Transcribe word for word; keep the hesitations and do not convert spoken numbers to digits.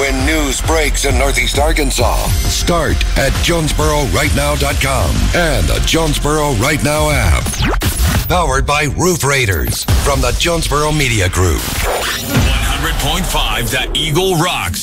When news breaks in Northeast Arkansas, start at Jonesboro Right Now dot com and the Jonesboro Right Now app. Powered by Roof Raiders from the Jonesboro Media Group. one hundred point five The Eagle rocks.